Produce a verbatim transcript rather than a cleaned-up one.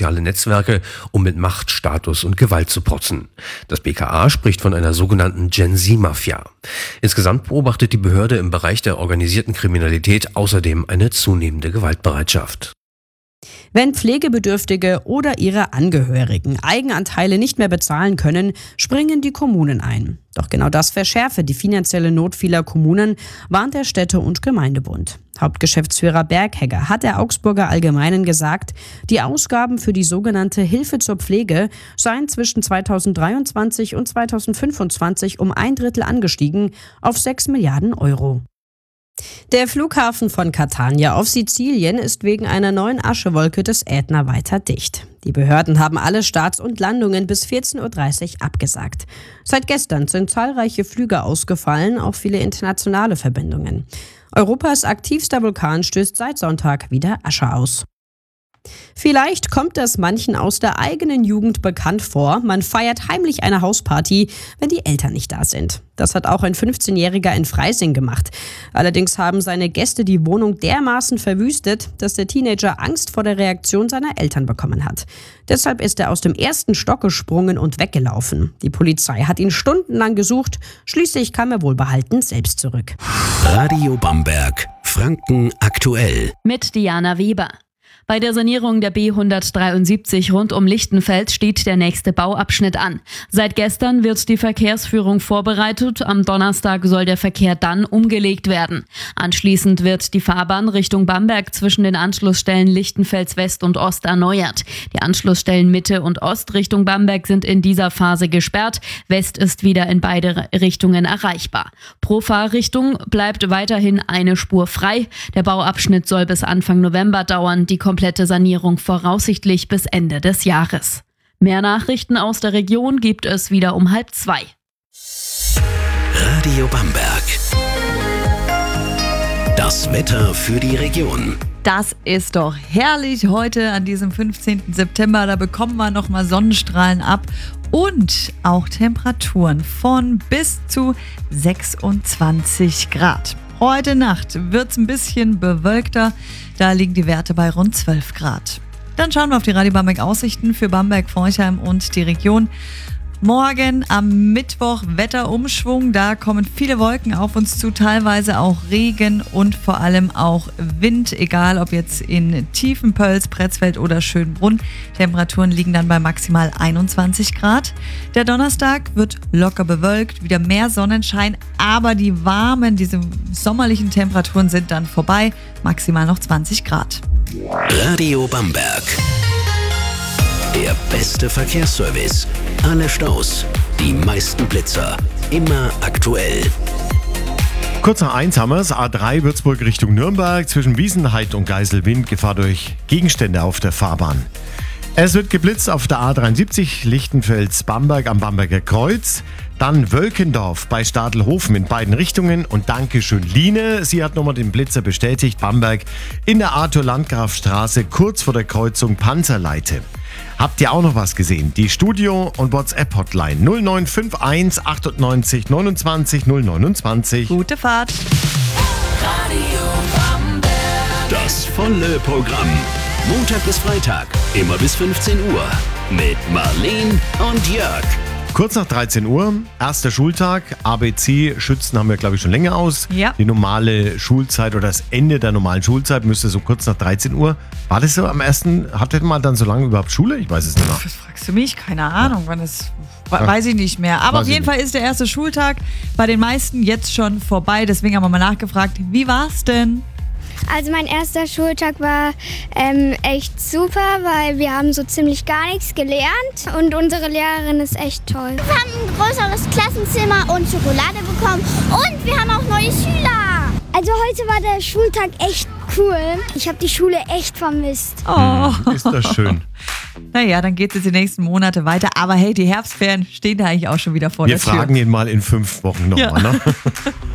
soziale Netzwerke, um mit Macht, Status und Gewalt zu protzen. Das B K A spricht von einer sogenannten Gen Z-Mafia. Insgesamt beobachtet die Behörde im Bereich der organisierten Kriminalität außerdem eine zunehmende Gewaltbereitschaft. Wenn Pflegebedürftige oder ihre Angehörigen Eigenanteile nicht mehr bezahlen können, springen die Kommunen ein. Doch genau das verschärfe die finanzielle Not vieler Kommunen, warnt der Städte- und Gemeindebund. Hauptgeschäftsführer Berghegger hat der Augsburger Allgemeinen gesagt, die Ausgaben für die sogenannte Hilfe zur Pflege seien zwischen zweitausenddreiundzwanzig und zweitausendfünfundzwanzig um ein Drittel angestiegen auf sechs Milliarden Euro. Der Flughafen von Catania auf Sizilien ist wegen einer neuen Aschewolke des Ätna weiter dicht. Die Behörden haben alle Starts und Landungen bis vierzehn Uhr dreißig abgesagt. Seit gestern sind zahlreiche Flüge ausgefallen, auch viele internationale Verbindungen. Europas aktivster Vulkan stößt seit Sonntag wieder Asche aus. Vielleicht kommt es manchen aus der eigenen Jugend bekannt vor, man feiert heimlich eine Hausparty, wenn die Eltern nicht da sind. Das hat auch ein fünfzehnjähriger in Freising gemacht. Allerdings haben seine Gäste die Wohnung dermaßen verwüstet, dass der Teenager Angst vor der Reaktion seiner Eltern bekommen hat. Deshalb ist er aus dem ersten Stock gesprungen und weggelaufen. Die Polizei hat ihn stundenlang gesucht, schließlich kam er wohlbehalten selbst zurück. Radio Bamberg, Franken aktuell. Mit Diana Weber. Bei der Sanierung der B hundertdreiundsiebzig rund um Lichtenfeld steht der nächste Bauabschnitt an. Seit gestern wird die Verkehrsführung vorbereitet. Am Donnerstag soll der Verkehr dann umgelegt werden. Anschließend wird die Fahrbahn Richtung Bamberg zwischen den Anschlussstellen Lichtenfels West und Ost erneuert. Die Anschlussstellen Mitte und Ost Richtung Bamberg sind in dieser Phase gesperrt. West ist wieder in beide Richtungen erreichbar. Pro Fahrrichtung bleibt weiterhin eine Spur frei. Der Bauabschnitt soll bis Anfang November dauern. Die komplette Sanierung voraussichtlich bis Ende des Jahres. Mehr Nachrichten aus der Region gibt es wieder um halb zwei. Radio Bamberg. Das Wetter für die Region. Das ist doch herrlich heute an diesem fünfzehnten September. Da bekommen wir nochmal Sonnenstrahlen ab und auch Temperaturen von bis zu sechsundzwanzig Grad. Heute Nacht wird es ein bisschen bewölkter. Da liegen die Werte bei rund zwölf Grad. Dann schauen wir auf die Radio Bamberg Aussichten für Bamberg, Forchheim und die Region. Morgen am Mittwoch Wetterumschwung. Da kommen viele Wolken auf uns zu, teilweise auch Regen und vor allem auch Wind. Egal ob jetzt in Tiefenpölz, Pretzfeld oder Schönbrunn. Temperaturen liegen dann bei maximal einundzwanzig Grad. Der Donnerstag wird locker bewölkt, wieder mehr Sonnenschein. Aber die warmen, diese sommerlichen Temperaturen sind dann vorbei. Maximal noch zwanzig Grad. Radio Bamberg. Der beste Verkehrsservice. Alle Staus, die meisten Blitzer. Immer aktuell. Kurz nach eins haben wir es. A drei Würzburg Richtung Nürnberg. Zwischen Wiesenheid und Geiselwind Gefahr durch Gegenstände auf der Fahrbahn. Es wird geblitzt auf der A dreiundsiebzig Lichtenfels-Bamberg am Bamberger Kreuz. Dann Wölkendorf bei Stadelhofen in beiden Richtungen. Und Dankeschön Line. Sie hat nochmal den Blitzer bestätigt. Bamberg in der Arthur-Landgraf-Straße kurz vor der Kreuzung Panzerleite. Habt ihr auch noch was gesehen? Die Studio- und WhatsApp-Hotline null neun fünf eins achtundneunzig neunundzwanzig null neunundzwanzig. Gute Fahrt. Radio Bamberg. Das volle Programm. Montag bis Freitag, immer bis fünfzehn Uhr. Mit Marleen und Jörg. Kurz nach dreizehn Uhr, erster Schultag. A B C-Schützen haben wir, glaube ich, schon länger aus. Ja. Die normale Schulzeit oder das Ende der normalen Schulzeit müsste so kurz nach dreizehn Uhr. War das so am ersten? Hattet mal dann so lange überhaupt Schule? Ich weiß es nicht mehr. Das fragst du mich? Keine Ahnung, wann es... Weiß ich nicht mehr. Aber Weiß auf jeden Fall ist der erste Schultag bei den meisten jetzt schon vorbei. Deswegen haben wir mal nachgefragt, wie war's denn? Also mein erster Schultag war ähm, echt super, weil wir haben so ziemlich gar nichts gelernt und unsere Lehrerin ist echt toll. Wir haben ein größeres Klassenzimmer und Schokolade bekommen und wir haben auch neue Schüler. Also heute war der Schultag echt cool. Ich habe die Schule echt vermisst. Oh. Ist das schön. Naja, dann geht es die nächsten Monate weiter. Aber hey, die Herbstferien stehen da eigentlich auch schon wieder vor Wir der Tür. fragen ihn mal in fünf Wochen nochmal. Ja. Ne?